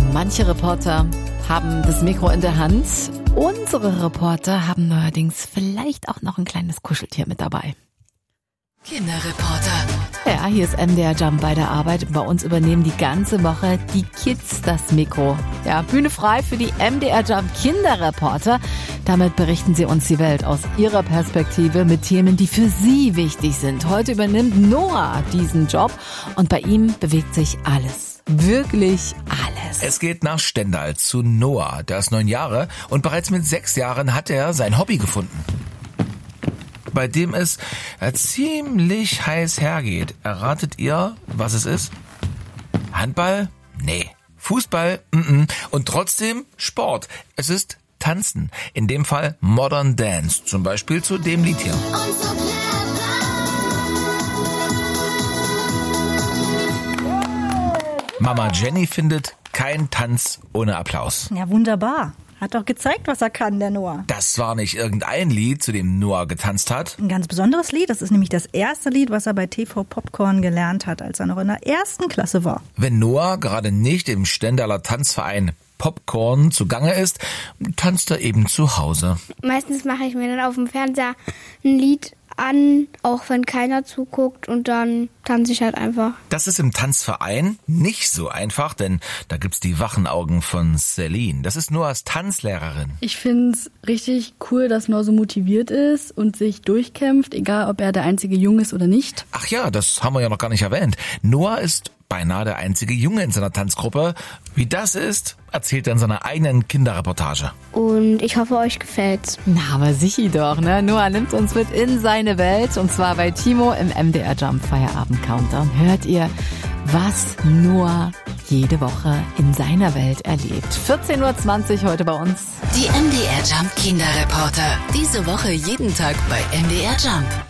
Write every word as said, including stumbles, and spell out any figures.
Manche Reporter haben das Mikro in der Hand. Unsere Reporter haben neuerdings vielleicht auch noch ein kleines Kuscheltier mit dabei. Kinderreporter. Ja, hier ist M D R Jump bei der Arbeit. Bei uns übernehmen die ganze Woche die Kids das Mikro. Ja, Bühne frei für die M D R Jump Kinderreporter. Damit berichten sie uns die Welt aus ihrer Perspektive mit Themen, die für sie wichtig sind. Heute übernimmt Noah diesen Job und bei ihm bewegt sich alles. Wirklich alles. Es geht nach Stendal zu Noah. Der ist neun Jahre und bereits mit sechs Jahren hat er sein Hobby gefunden, bei dem es äh, ziemlich heiß hergeht. Erratet ihr, was es ist? Handball? Nee. Fußball? Mm-mm. Und trotzdem Sport. Es ist Tanzen. In dem Fall Modern Dance. Zum Beispiel zu dem Lied hier. Mama Jenny findet kein Tanz ohne Applaus. Ja, wunderbar. Hat doch gezeigt, was er kann, der Noah. Das war nicht irgendein Lied, zu dem Noah getanzt hat. Ein ganz besonderes Lied. Das ist nämlich das erste Lied, was er bei T V Popcorn gelernt hat, als er noch in der ersten Klasse war. Wenn Noah gerade nicht im Stendaler Tanzverein Popcorn zugange ist, tanzt er eben zu Hause. Meistens mache ich mir dann auf dem Fernseher ein Lied an, auch wenn keiner zuguckt, und dann tanze ich halt einfach. Das ist im Tanzverein nicht so einfach, denn da gibt's die wachen Augen von Celine. Das ist Noahs Tanzlehrerin. Ich find's richtig cool, dass Noah so motiviert ist und sich durchkämpft, egal ob er der einzige Junge ist oder nicht. Ach ja, das haben wir ja noch gar nicht erwähnt. Noah ist beinahe der einzige Junge in seiner Tanzgruppe. Wie das ist, erzählt er in seiner eigenen Kinderreportage. Und ich hoffe, euch gefällt's. Na, aber sicher doch, ne? Noah nimmt uns mit in seine Welt, und zwar bei Timo im M D R Jump Feierabend Countdown. Hört ihr, was Noah jede Woche in seiner Welt erlebt. vierzehn Uhr zwanzig heute bei uns. Die M D R Jump Kinderreporter. Diese Woche jeden Tag bei M D R Jump.